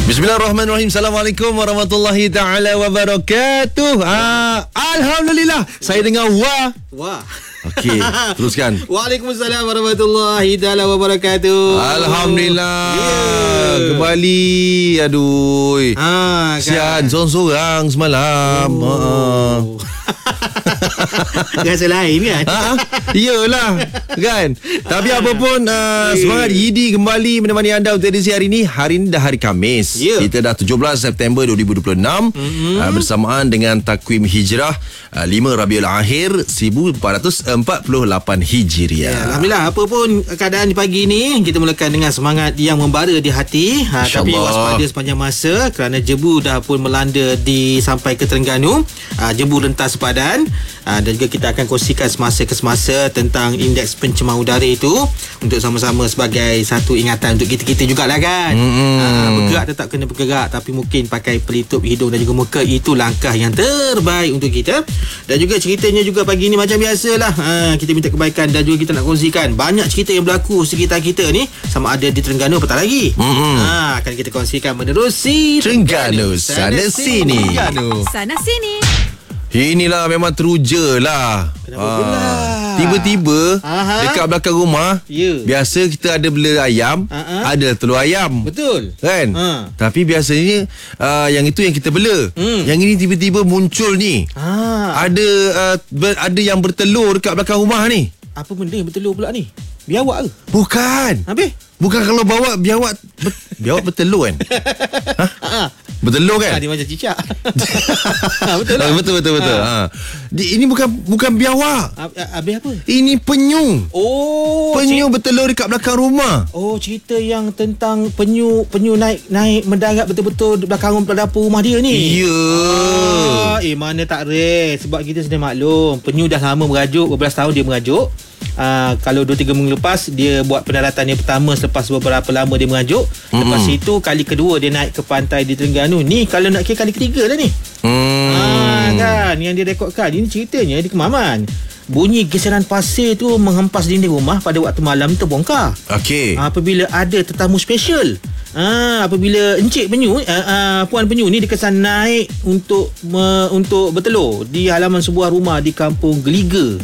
Bismillahirrahmanirrahim. Assalamualaikum warahmatullahi ta'ala wabarakatuh. Alhamdulillah. Saya dengar wah. Okey, teruskan. Waalaikumsalam warahmatullahi ta'ala wabarakatuh. Alhamdulillah. Kembali. Aduh. Kesian seorang-seorang semalam. Rasa lain kan? Iyalah kan. Tapi apa pun semangat Yidi kembali menemani anda untuk edisi hari ini. Hari ini dah hari Khamis. Kita dah 17 September 2026 bersamaan dengan takwim Hijrah 5 Rabiul Akhir 1448 Hijriah. Alhamdulillah, apa pun keadaan di pagi ini, kita mulakan dengan semangat yang membara di hati. Tapi waspada sepanjang masa kerana jebu dah pun melanda sampai ke Terengganu. Jebu rentas sepadan. Dan juga kita akan kongsikan semasa ke semasa tentang indeks pencemaran udara itu, untuk sama-sama sebagai satu ingatan untuk kita-kita jugalah kan. Bergerak tetap kena bergerak, tapi mungkin pakai pelitup hidung dan juga muka, itu langkah yang terbaik untuk kita. Dan juga ceritanya juga pagi ni macam biasalah, kita minta kebaikan dan juga kita nak kongsikan banyak cerita yang berlaku sekitar kita ni, sama ada di Terengganu apatah lagi. Akan kita kongsikan menerusi Terengganu sana sini. Sana sini. Inilah memang teruja lah. Tiba-tiba dekat belakang rumah, biasa kita ada bela ayam, ada telur ayam. Betul kan? Tapi biasanya yang itu yang kita bela. Yang ini tiba-tiba muncul ni. Ada yang bertelur dekat belakang rumah ni. Apa benda yang bertelur pula ni? Biawak ke? Bukan. Habis? Bukan, kalau bawa biawak bertelur kan? Bertelur kan? Dia macam cicak. Betul lah. Betul. Ini bukan biawak. Habis apa? Ini penyu. Penyu bertelur dekat belakang rumah. Cerita yang tentang penyu naik mendarat betul-betul di belakang dapur rumah dia ni. Ya. Mana tak rare. Sebab kita sudah maklum, penyu dah lama merajuk, berbelas tahun dia merajuk. Kalau 2-3 minggu lepas dia buat pendaratan yang pertama selepas beberapa lama dia merajuk. Lepas itu kali kedua dia naik ke pantai di Terengganu. Ni kalau nak kira kali ketiga dah ni. Kan yang dia rekodkan. Ini ceritanya di Kemaman. Bunyi geseran pasir tu menghempas dinding rumah pada waktu malam terbongkar. Apabila ada tetamu special. Apabila encik penyu, puan penyu ni dikesan naik untuk bertelur di halaman sebuah rumah di kampung Geliga.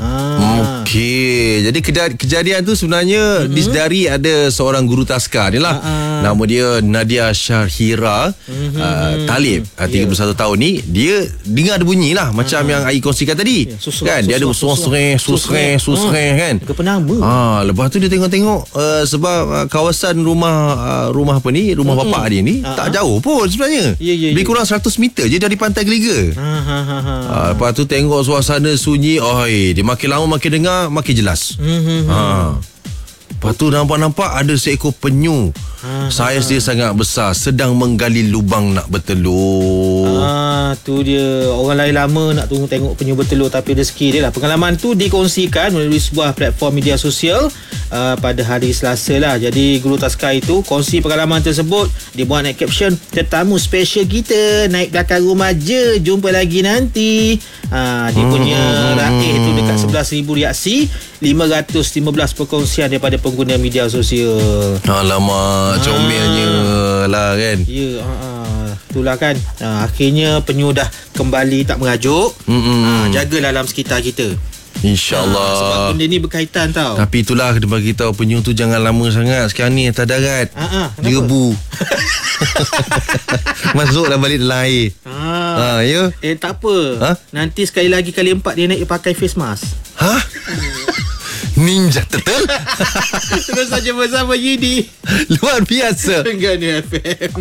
Jadi kejadian tu sebenarnya disedari ada seorang guru taska ni lah. Nama dia Nadia Syarhira Talib, 31 tahun ni. Dia dengar ada bunyi lah macam yang Ai kongsikan tadi. Kan dia ada susreng kan. Kepenama. Lepas tu dia tengok sebab kawasan rumah apa ni, rumah bapak dia ni tak jauh pun sebenarnya. Lebih kurang 100 meter je dari pantai Geliga. Lepas tu tengok suasana sunyi. Dia makin lama makin dengar makin jelas. Lepas tu nampak ada seekor penyu. Saiz dia sangat besar, sedang menggali lubang nak bertelur. Tu dia. Orang lain lama nak tengok penyu bertelur, tapi rezeki dia lah. Pengalaman tu dikongsikan melalui sebuah platform media sosial pada hari Selasa lah. Jadi guru taska itu kongsi pengalaman tersebut. Dia buat naik caption, "Tetamu special kita naik belakang rumah je, jumpa lagi nanti." Dia punya raih tu dekat 11,000 reaksi, 515 perkongsian daripada pengguna media sosial. Alamak, comelnya lah kan. Itulah kan. Akhirnya penyu dah kembali tak merajuk. Jagalah alam sekitar kita, InsyaAllah. Sebab benda ni berkaitan tau. Tapi itulah dia bagi tahu, penyu tu jangan lama sangat sekarang ni atas darat. Dia rebu. Masuklah balik dalam air. Ya. Tak apa. Nanti sekali lagi kali 4 dia naik pakai face mask. Ninja Turtle. Terus saja bersama Yidi. Luar biasa. Terengganu FM.